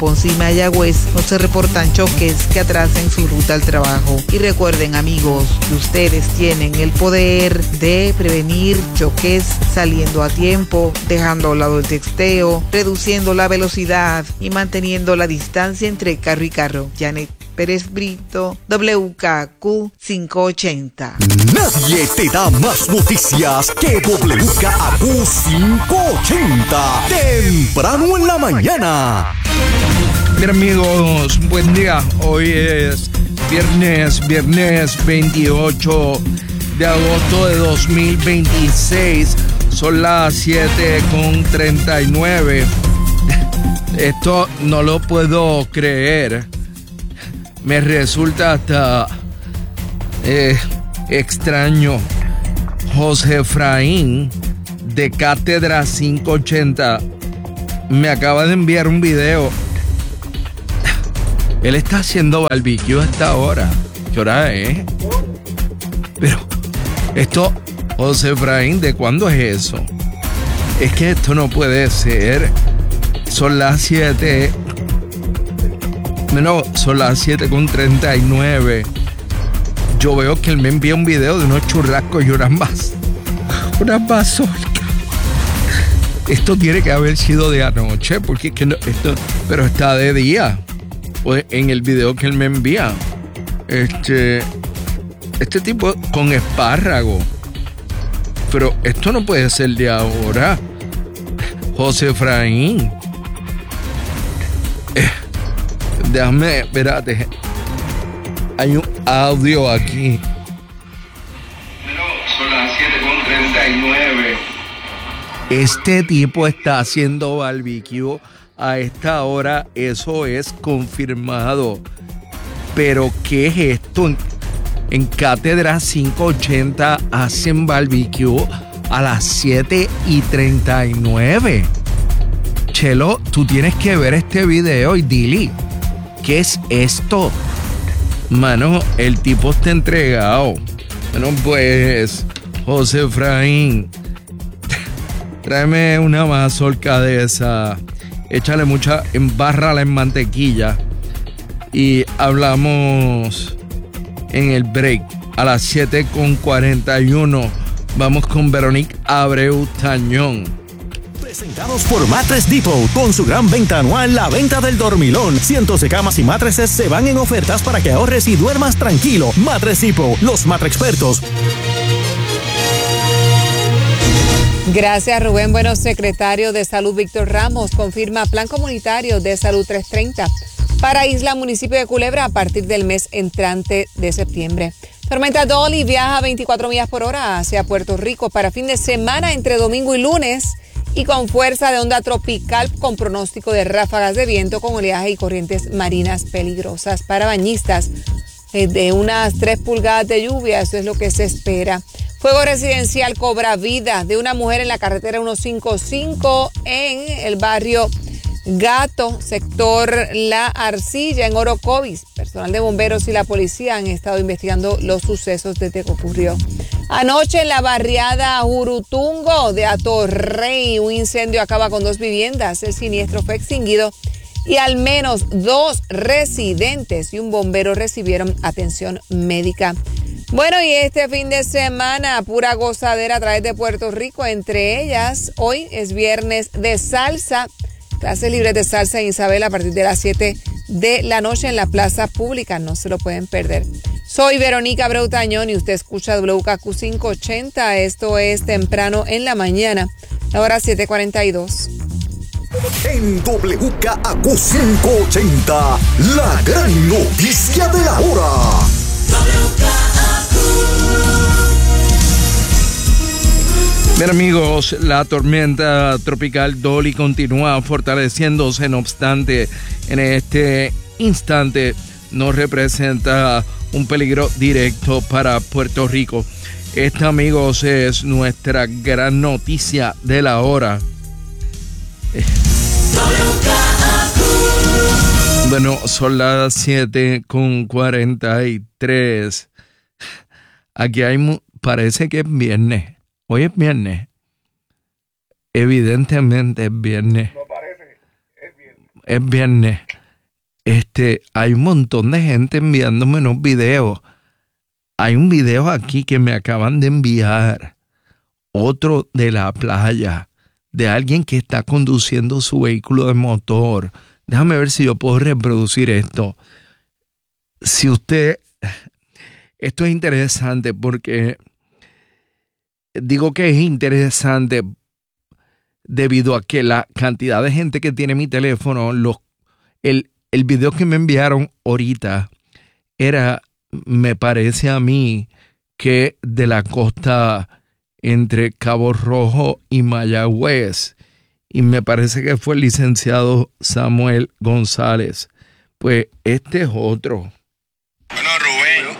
Ponce y Mayagüez no se reportan choques que atrasen su ruta al trabajo. Y recuerden, amigos, que ustedes tienen el poder de prevenir choques saliendo a tiempo, dejando a un lado el texteo, reduciendo la velocidad y manteniendo la distancia entre carro y carro. Janet Pérez Brito, WKQ 580. Nadie te da más noticias que WKQ 580. Temprano en la mañana. Bien, amigos, buen día. Hoy es viernes 28 de agosto de 2026. Son las 7:39. Esto no lo puedo creer. Me resulta hasta extraño. José Efraín de Cátedra 580 me acaba de enviar un video. Él está haciendo barbecue a esta hora. ¿Qué hora es? Pero esto, José Efraín, ¿de cuándo es eso? Es que esto no puede ser. Son las 7. No, son las 7:39. Yo veo que él me envía un video de unos churrascos y unas mazorcas. Esto tiene que haber sido de anoche, porque es que no, esto, pero está de día. En el video que él me envía. Este tipo con espárrago. Pero esto no puede ser de ahora. José Efraín. Déjame, espérate. Hay un audio aquí. Son las 7:39. Este tipo está haciendo barbecue a esta hora, eso es confirmado. Pero ¿qué es esto? En Cátedra 580 hacen barbecue a las 7:39. Chelo, tú tienes que ver este video y dile, ¿qué es esto? Mano, el tipo está entregado. Bueno, pues, José Efraín, tráeme una mazorca de esa. Échale mucha, embárrala en mantequilla. Y hablamos en el break a las 7:41. Vamos con Veronique Abreu Tañón. Presentados por Mattress Depot, con su gran venta anual, la venta del dormilón. Cientos de camas y mattresses se van en ofertas para que ahorres y duermas tranquilo. Mattress Depot, los expertos. Gracias, Rubén. Bueno, secretario de Salud Víctor Ramos confirma Plan Comunitario de Salud 330 para Isla, municipio de Culebra, a partir del mes entrante de septiembre. Tormenta Dolly viaja a 24 millas por hora hacia Puerto Rico para fin de semana entre domingo y lunes, y con fuerza de onda tropical con pronóstico de ráfagas de viento con oleaje y corrientes marinas peligrosas. Para bañistas, de unas 3 pulgadas de lluvia, eso es lo que se espera. Fuego residencial cobra vida de una mujer en la carretera 155 en el barrio Gato, sector La Arcilla, en Orocovis. Personal de bomberos y la policía han estado investigando los sucesos desde que ocurrió. Anoche en la barriada Jurutungo de Atorrey, un incendio acaba con 2 viviendas. El siniestro fue extinguido y al menos 2 residentes y un bombero recibieron atención médica. Bueno, y este fin de semana, pura gozadera a través de Puerto Rico. Entre ellas, hoy es viernes de salsa. Clases libres de salsa en Isabel a partir de las 7 de la noche en la plaza pública. No se lo pueden perder. Soy Verónica Abreu Tañón y usted escucha WKQ 580. Esto es Temprano en la Mañana. Ahora 7:42. En WKQ 580, la gran noticia de la hora. Bien, amigos, la tormenta tropical Dolly continúa fortaleciéndose, no obstante, en este instante no representa un peligro directo para Puerto Rico. Esta, amigos, es nuestra gran noticia de la hora. Bueno, son las 7:43. Aquí parece que es viernes. Hoy es viernes. Evidentemente es viernes. No parece, es viernes. es viernes. Hay un montón de gente enviándome unos videos. Hay un video aquí que me acaban de enviar, otro de la playa, de alguien que está conduciendo su vehículo de motor. Déjame ver si yo puedo reproducir esto. Esto es interesante porque digo que es interesante debido a que la cantidad de gente que tiene mi teléfono, el video que me enviaron ahorita me parece a mí que de la costa entre Cabo Rojo y Mayagüez, y me parece que fue el licenciado Samuel González. Pues este es otro. Bueno, Rubén,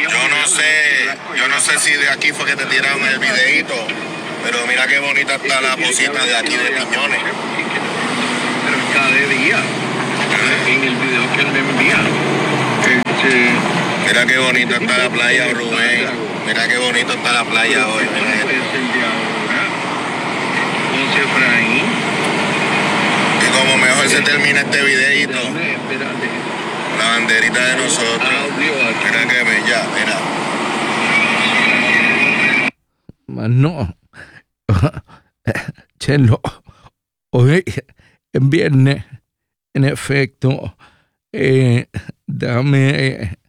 yo no sé si de aquí fue que te tiraron el videíto, pero mira qué bonita está la posita de aquí de Piñones. Pero está de día, en el video que él me envía. Mira qué bonita está la playa, Rubén. Mira qué bonito está la playa hoy. Y como mejor se termina este videíto, la banderita de nosotros. Mira qué bella, mira. No. Che, no. Hoy es viernes, en efecto. Dame.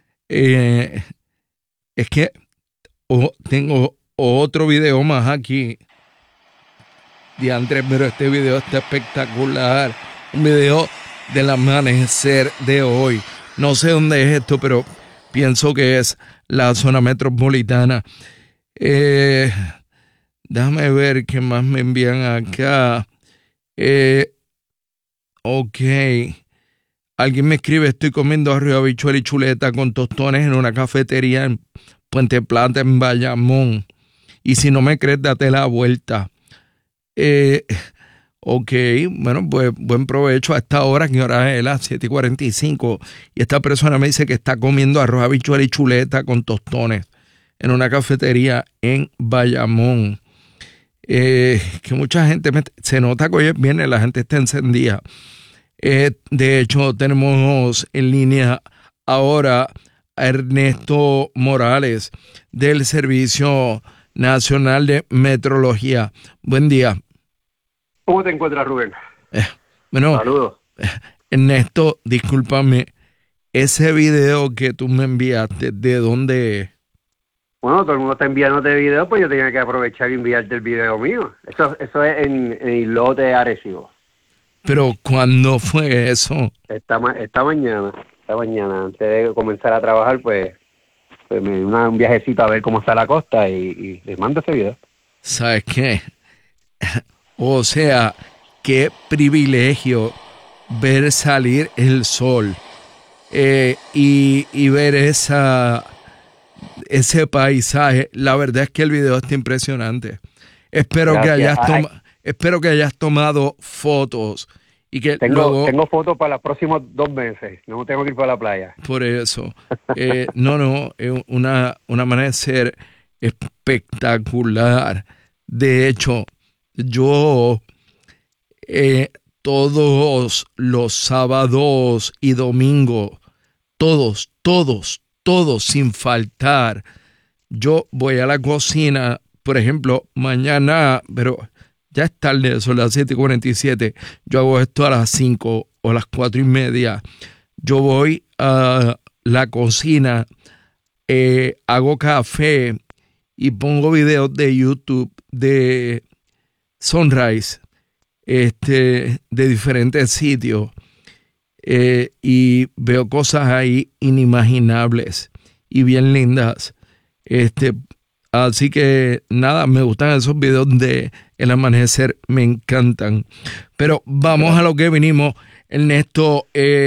Es que tengo otro video más aquí. Diantre, pero este video está espectacular. Un video del amanecer de hoy. No sé dónde es esto, pero pienso que es la zona metropolitana. Déjame ver qué más me envían acá. Ok. Alguien me escribe: estoy comiendo arroz, habichuela y chuleta con tostones en una cafetería en Puente Plata, en Bayamón. Y si no me crees, date la vuelta. Ok, bueno, pues buen provecho a esta hora. ¿Qué hora es? Las 7:45. Y esta persona me dice que está comiendo arroz, habichuela y chuleta con tostones en una cafetería en Bayamón. Que mucha gente se nota que hoy es viernes, la gente está encendida. De hecho, tenemos en línea ahora a Ernesto Morales del Servicio Nacional de Metrología. Buen día. ¿Cómo te encuentras, Rubén? Bueno, saludos. Ernesto, discúlpame, ese video que tú me enviaste, ¿de dónde es? Bueno, todo el mundo está enviándote video, pues yo tenía que aprovechar y enviarte el video mío. Eso es en Islote, Arecibo. ¿Pero cuándo fue eso? Esta mañana, antes de comenzar a trabajar, pues me di un viajecito a ver cómo está la costa y les mando ese video. ¿Sabes qué? O sea, qué privilegio ver salir el sol y ver ese paisaje. La verdad es que el video está impresionante. Espero que hayas tomado fotos y que tengo fotos para los próximos 2 meses. No tengo que ir para la playa. Por eso. Es un amanecer espectacular. De hecho, yo todos los sábados y domingos, todos sin faltar, yo voy a la cocina. Por ejemplo, mañana, pero ya es tarde, son las 7:47. Yo hago esto a las 5 o a las 4:30. Yo voy a la cocina, hago café y pongo videos de YouTube de Sunrise, de diferentes sitios, y veo cosas ahí inimaginables y bien lindas. Así que nada, me gustan esos videos de el amanecer, me encantan. Pero vamos a lo que vinimos, Ernesto.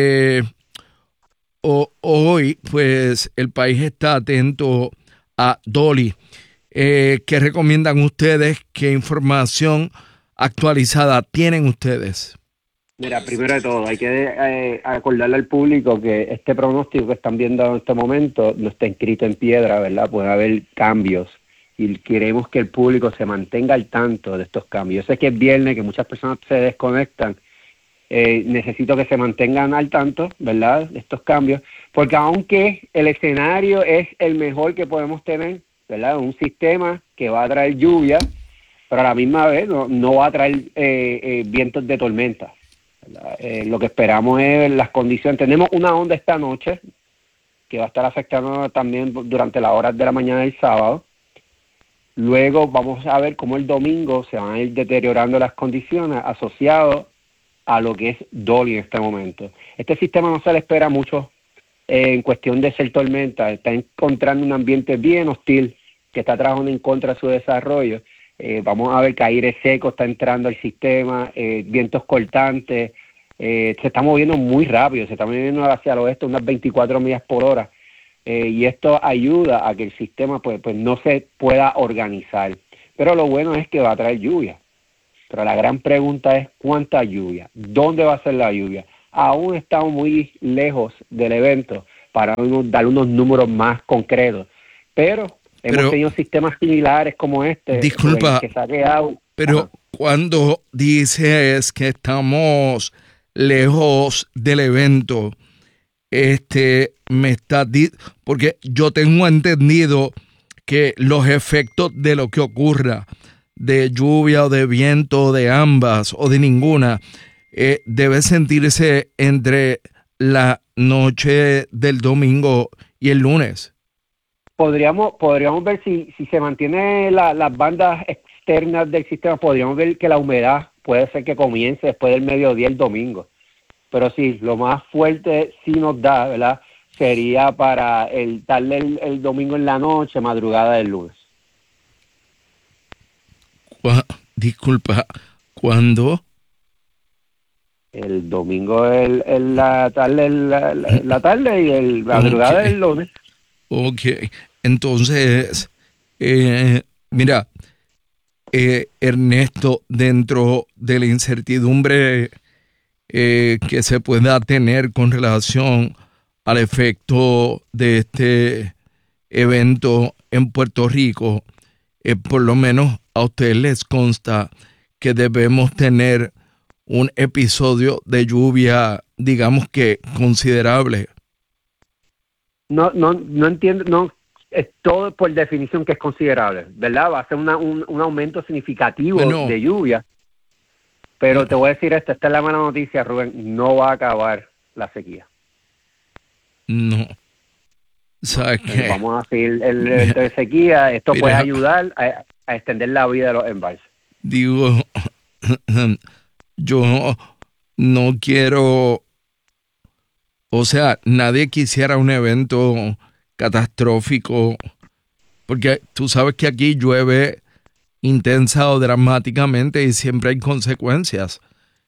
Hoy, pues, el país está atento a Dolly. ¿Qué recomiendan ustedes? ¿Qué información actualizada tienen ustedes? Mira, primero de todo, hay que acordarle al público que este pronóstico que están viendo en este momento no está escrito en piedra, ¿verdad? Puede haber cambios y queremos que el público se mantenga al tanto de estos cambios. Yo sé que es viernes, que muchas personas se desconectan necesito que se mantengan al tanto, ¿verdad?, de estos cambios, porque aunque el escenario es el mejor que podemos tener, ¿verdad?, un sistema que va a traer lluvia, pero a la misma vez no va a traer vientos de tormenta. Lo que esperamos es las condiciones. Tenemos una onda esta noche que va a estar afectando también durante las horas de la mañana del sábado. Luego vamos a ver cómo el domingo se van a ir deteriorando las condiciones asociadas a lo que es Dolly en este momento. Este sistema no se le espera mucho en cuestión de ser tormenta. Está encontrando un ambiente bien hostil que está trabajando en contra de su desarrollo. Vamos a ver que aire seco está entrando al sistema, vientos cortantes, se está moviendo muy rápido, se está moviendo hacia el oeste unas 24 millas por hora, y esto ayuda a que el sistema pues no se pueda organizar. Pero lo bueno es que va a traer lluvia. Pero la gran pregunta es ¿cuánta lluvia? ¿Dónde va a ser la lluvia? Aún estamos muy lejos del evento para dar unos números más concretos, pero hemos tenido sistemas similares como este. Disculpa, que saque agua. Pero cuando dices que estamos lejos del evento, me estás porque yo tengo entendido que los efectos de lo que ocurra, de lluvia o de viento, o de ambas o de ninguna, debe sentirse entre la noche del domingo y el lunes. Podríamos ver si se mantiene las bandas externas del sistema, podríamos ver que la humedad puede ser que comience después del mediodía el domingo. Pero sí, lo más fuerte sí nos da, ¿verdad?, sería para darle el domingo en la noche, madrugada del lunes. Disculpa, ¿cuándo? El domingo la tarde y el madrugada del lunes. Ok, entonces, mira, Ernesto, dentro de la incertidumbre que se pueda tener con relación al efecto de este evento en Puerto Rico, por lo menos a ustedes les consta que debemos tener un episodio de lluvia, digamos que considerable. No entiendo, no, es todo por definición que es considerable, ¿verdad? Va a ser un aumento significativo de lluvia, pero te voy a decir esta es la mala noticia, Rubén, no va a acabar la sequía. No. ¿Sabes qué? Vamos a seguir el evento de sequía, esto puede ayudar a extender la vida de los embalses. Digo, yo no quiero, o sea, nadie quisiera un evento catastrófico, porque tú sabes que aquí llueve intensa o dramáticamente y siempre hay consecuencias.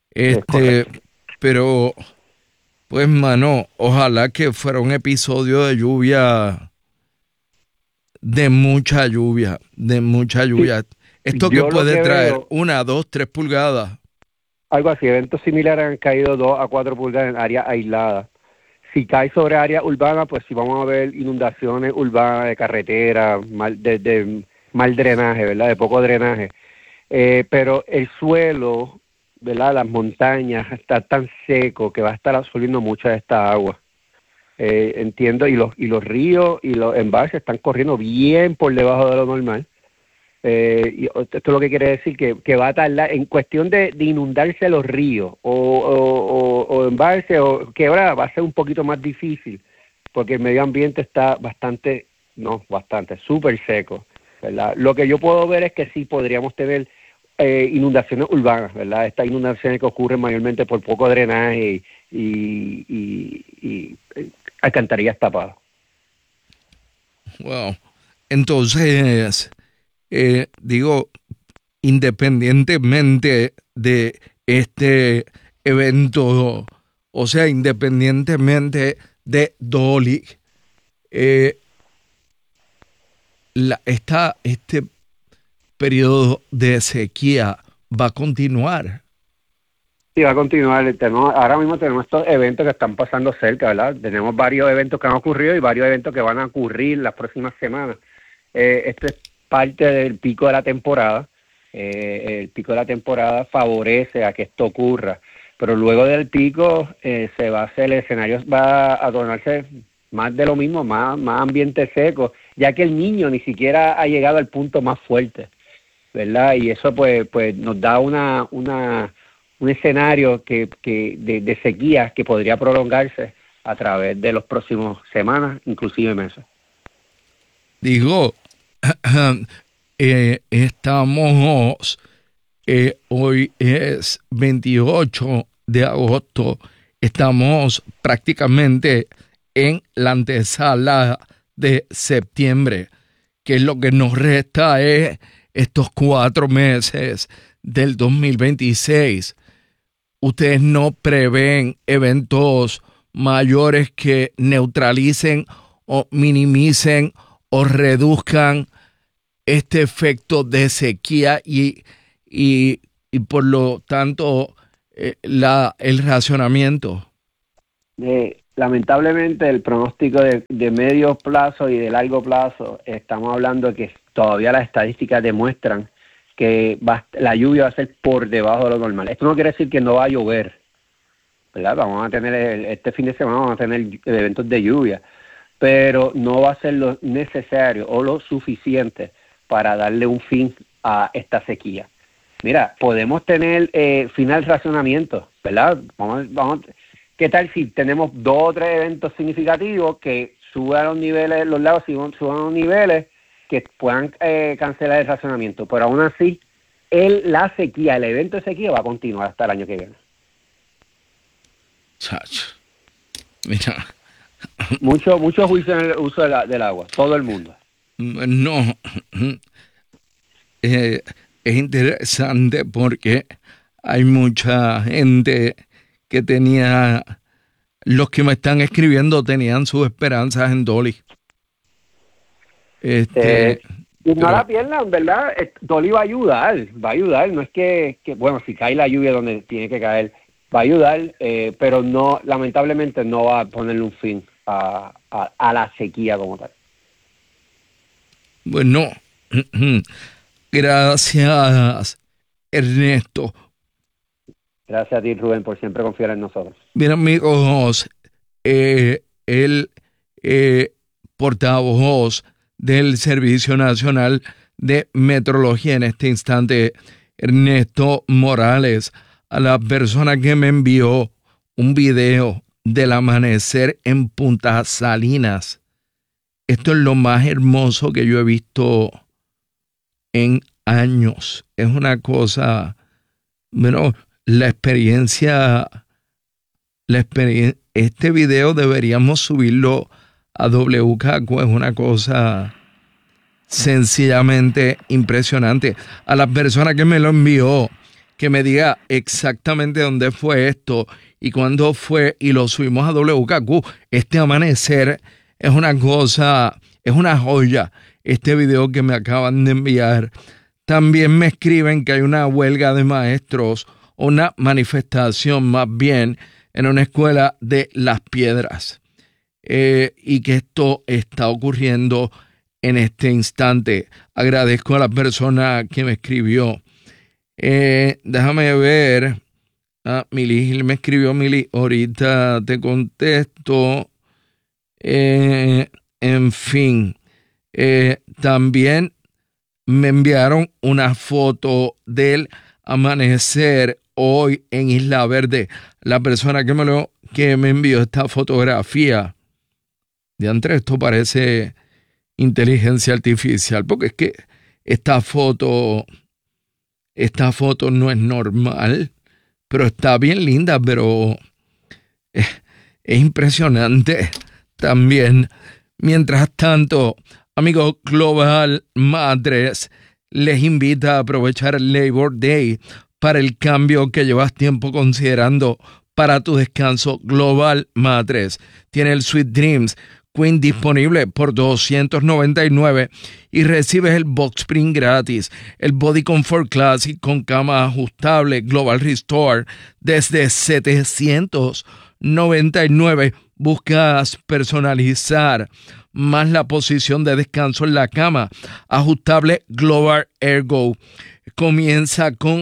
Pero, pues, mano, ojalá que fuera un episodio de lluvia, de mucha lluvia. Sí. Esto que puede traer 1, 2, 3 pulgadas. Algo así, eventos similares han caído 2 a 4 pulgadas en áreas aisladas. Si cae sobre áreas urbanas, pues sí vamos a ver inundaciones urbanas de carretera, de mal drenaje, ¿verdad? De poco drenaje. Pero el suelo, ¿verdad? Las montañas está tan seco que va a estar absorbiendo mucha de esta agua. Entiendo, y los ríos y los embalses están corriendo bien por debajo de lo normal. Y esto es lo que quiere decir que va a tardar en cuestión de inundarse los ríos o embalses o quebradas, va a ser un poquito más difícil porque el medio ambiente está súper seco, ¿verdad? Lo que yo puedo ver es que sí podríamos tener inundaciones urbanas, ¿verdad? Estas inundaciones que ocurren mayormente por poco drenaje y alcantarillas tapadas. Wow. Entonces, independientemente de este evento, o sea, independientemente de Dolly, este periodo de sequía va a continuar. Sí, va a continuar. Ahora mismo tenemos estos eventos que están pasando cerca, ¿verdad? Tenemos varios eventos que han ocurrido y varios eventos que van a ocurrir las próximas semanas. Esto es parte del pico de la temporada. El pico de la temporada favorece a que esto ocurra. pero luego del pico el escenario va a tornarse más de lo mismo, más ambiente seco, ya que el niño ni siquiera ha llegado al punto más fuerte, ¿verdad? Y eso pues nos da un escenario de sequía que podría prolongarse a través de los próximos semanas, inclusive meses. Digo, estamos, hoy es 28 de agosto, estamos prácticamente en la antesala de septiembre, que lo que nos resta es estos 4 meses del 2026. ¿Ustedes no prevén eventos mayores que neutralicen o minimicen o reduzcan este efecto de sequía y por lo tanto el racionamiento? Lamentablemente el pronóstico de medio plazo y de largo plazo, estamos hablando que todavía las estadísticas demuestran que la lluvia va a ser por debajo de lo normal. Esto no quiere decir que no va a llover, ¿verdad? Vamos a tener este fin de semana vamos a tener eventos de lluvia, pero no va a ser lo necesario o lo suficiente para darle un fin a esta sequía. Mira, podemos tener final racionamiento, ¿verdad? Vamos. ¿Qué tal si tenemos 2 o 3 eventos significativos que suban los niveles, los lagos suban los niveles que puedan cancelar el racionamiento? Pero aún así, la sequía, el evento de sequía va a continuar hasta el año que viene. Chacho. Mira. Mucho juicio en el uso del agua, todo el mundo. No. Es interesante porque hay mucha gente que tenía, los que me están escribiendo tenían sus esperanzas en Dolly. Y no la pierdan, ¿verdad? Dolly va a ayudar, no es que bueno, si cae la lluvia donde tiene que caer, va a ayudar, pero no, lamentablemente no va a ponerle un fin a la sequía como tal. Bueno, gracias, Ernesto. Gracias a ti, Rubén, por siempre confiar en nosotros. Bien, amigos, el portavoz del Servicio Nacional de Meteorología en este instante, Ernesto Morales, a la persona que me envió un video del amanecer en Punta Salinas. Esto es lo más hermoso que yo he visto en años. Es una cosa, bueno, este video deberíamos subirlo a WKQ, es una cosa sencillamente impresionante. A la persona que me lo envió, que me diga exactamente dónde fue esto y cuándo fue, y lo subimos a WKQ. Este amanecer es una cosa, es una joya, este video que me acaban de enviar. También me escriben que hay una huelga de maestros, una manifestación más bien, en una escuela de Las Piedras, y que esto está ocurriendo en este instante. Agradezco a la persona que me escribió. Déjame ver. Mili me escribió. Mili, ahorita te contesto. En fin, también me enviaron una foto del amanecer hoy en Isla Verde. La persona que me envió esta fotografía, de Andrés, esto parece inteligencia artificial, porque es que esta foto no es normal, pero está bien linda, pero es impresionante también. Mientras tanto, amigos, Global Mattress les invita a aprovechar el Labor Day para el cambio que llevas tiempo considerando para tu descanso. Global Mattress tiene el Sweet Dreams Queen disponible por $299 y recibes el Box Spring gratis. El Body Comfort Classic con cama ajustable Global Restore desde $799. Buscas personalizar más la posición de descanso en la cama. Ajustable Global Ergo. comienza con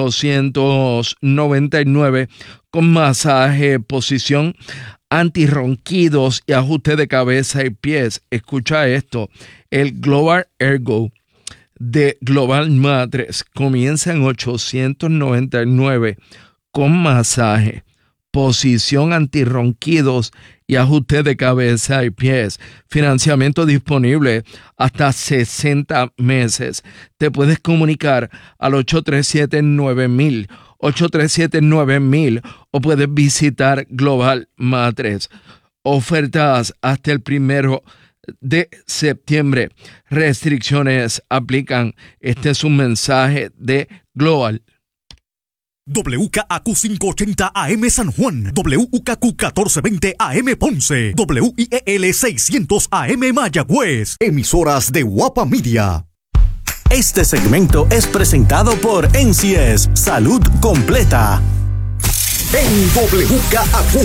$899 con masaje, posición antirronquidos y ajuste de cabeza y pies. Escucha esto, el Global Ergo de Global Mattress comienza en $899 con masaje, posición antirronquidos y ajuste de cabeza y pies. Financiamiento disponible hasta 60 meses. Te puedes comunicar al 837-9000, 837-9000 o puedes visitar Global Mattress. Ofertas hasta el 1 de septiembre. Restricciones aplican. Este es un mensaje de Global. WKAQ 580 AM San Juan, WKQ 1420 AM Ponce, WIEL 600 AM Mayagüez, emisoras de Guapa Media. Este segmento es presentado por NCS Salud Completa. En WKAQ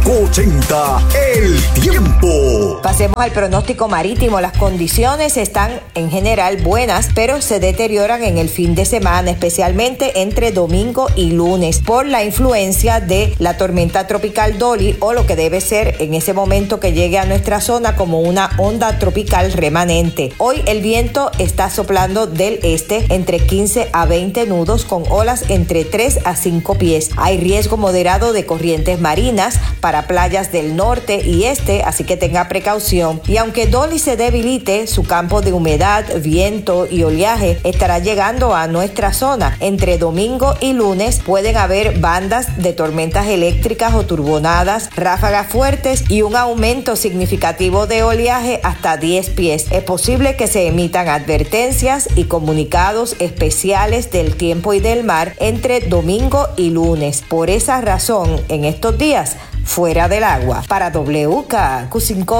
580, el tiempo. Pasemos al pronóstico marítimo. Las condiciones están en general buenas, pero se deterioran en el fin de semana, especialmente entre domingo y lunes, por la influencia de la tormenta tropical Dolly, o lo que debe ser en ese momento que llegue a nuestra zona como una onda tropical remanente. Hoy el viento está soplando del este entre 15 a 20 nudos, con olas entre 3 a 5 pies. Hay riesgo moderado de corrientes marinas para playas del norte y este, así que tenga precaución. Y aunque Dolly se debilite, su campo de humedad, viento y oleaje estará llegando a nuestra zona. Entre domingo y lunes pueden haber bandas de tormentas eléctricas o turbonadas, ráfagas fuertes y un aumento significativo de oleaje hasta 10 pies. Es posible que se emitan advertencias y comunicados especiales del tiempo y del mar entre domingo y lunes. Por esa razón, en estos días, fuera del agua. Para WKAQ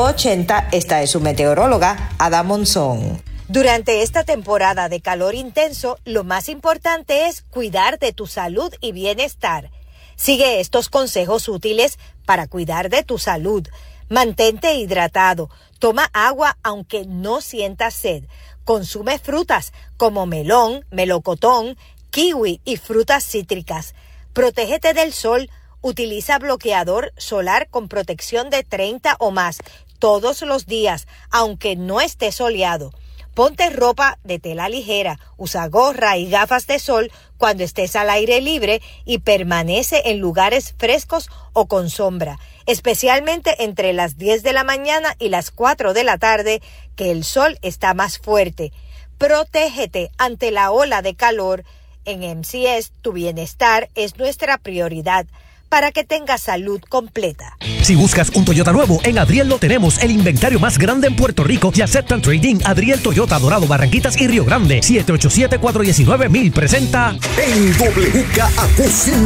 580, esta es su meteoróloga, Ada Monzón. Durante esta temporada de calor intenso, lo más importante es cuidar de tu salud y bienestar. Sigue estos consejos útiles para cuidar de tu salud. Mantente hidratado. Toma agua aunque no sientas sed. Consume frutas como melón, melocotón, kiwi y frutas cítricas. Protégete del sol. Utiliza bloqueador solar con protección de 30 o más todos los días, aunque no esté soleado. Ponte ropa de tela ligera, usa gorra y gafas de sol cuando estés al aire libre y permanece en lugares frescos o con sombra, especialmente entre las 10 de la mañana y las 4 de la tarde, que el sol está más fuerte. Protégete ante la ola de calor. En MCS, tu bienestar es nuestra prioridad para que tengas salud completa. Si buscas un Toyota nuevo, en Adriel lo tenemos, el inventario más grande en Puerto Rico y aceptan trading. Adriel Toyota, Dorado, Barranquitas y Río Grande. 787-419-1000 presenta en WKAQ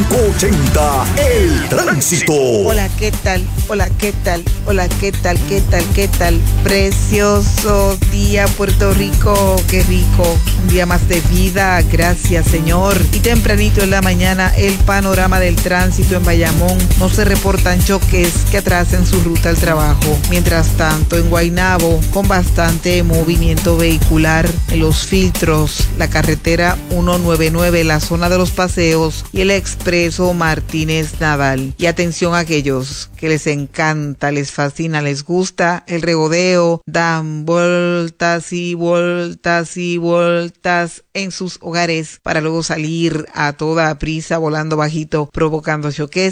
580, el tránsito. Hola, ¿qué tal? Hola, ¿qué tal? Hola, ¿qué tal? ¿Qué tal? ¿Qué tal? Precioso día, Puerto Rico. Qué rico. Un día más de vida. Gracias, Señor. Y tempranito en la mañana, el panorama del tránsito en Bayamón. No se reportan choques que atrasen su ruta al trabajo. Mientras tanto, en Guaynabo, con bastante movimiento vehicular en los filtros, la carretera 199, la zona de los paseos y el expreso Martínez Nadal. Y atención a aquellos que les encanta, les fascina, les gusta el regodeo, dan vueltas y vueltas y vueltas en sus hogares para luego salir a toda prisa volando bajito, provocando choques.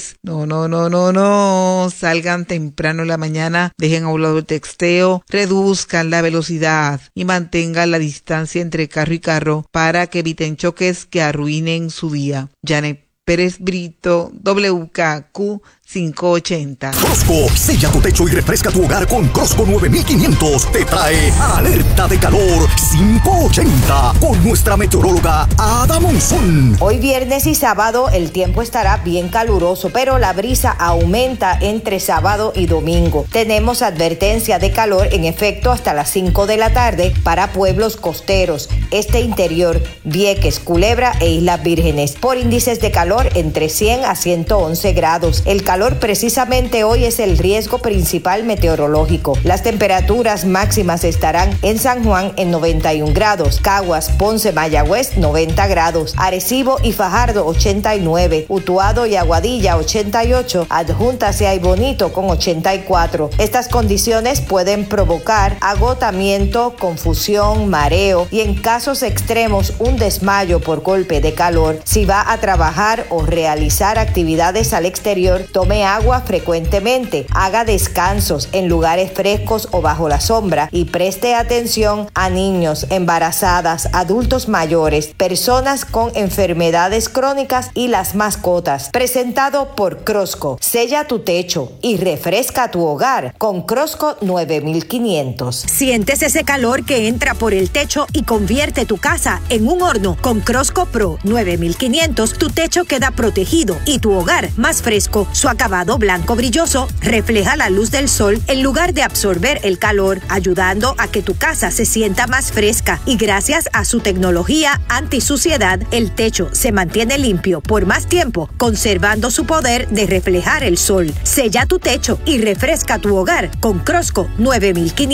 No. Salgan temprano en la mañana, dejen a un lado el texteo, reduzcan la velocidad y mantengan la distancia entre carro y carro para que eviten choques que arruinen su día. Janet Pérez Brito, WKAQ 580. Crosco, sella tu techo y refresca tu hogar con Crosco 9500. Te trae alerta de calor 580 con nuestra meteoróloga Ada Monzón. Hoy viernes y sábado el tiempo estará bien caluroso, pero la brisa aumenta entre sábado y domingo. Tenemos advertencia de calor en efecto hasta las 5 de la tarde para pueblos costeros, este interior, Vieques, Culebra e Islas Vírgenes, por índices de calor entre 100 a 111 grados. El calor calor precisamente hoy es el riesgo principal meteorológico. Las temperaturas máximas estarán en San Juan en 91 grados, Caguas, Ponce, Mayagüez 90 grados, Arecibo y Fajardo 89, Utuado y Aguadilla 88, Adjuntas y Aybonito con 84. Estas condiciones pueden provocar agotamiento, confusión, mareo y en casos extremos un desmayo por golpe de calor. Si va a trabajar o realizar actividades al exterior, tome agua frecuentemente, haga descansos en lugares frescos o bajo la sombra y preste atención a niños, embarazadas, adultos mayores, personas con enfermedades crónicas y las mascotas. Presentado por Crosco. Sella tu techo y refresca tu hogar con Crosco 9500. ¿Sientes ese calor que entra por el techo y convierte tu casa en un horno? Con Crosco Pro 9500, tu techo queda protegido y tu hogar más fresco. Su acabado blanco brilloso refleja la luz del sol en lugar de absorber el calor, ayudando a que tu casa se sienta más fresca. Y gracias a su tecnología antisuciedad, el techo se mantiene limpio por más tiempo, conservando su poder de reflejar el sol. Sella tu techo y refresca tu hogar con Crosco 9500.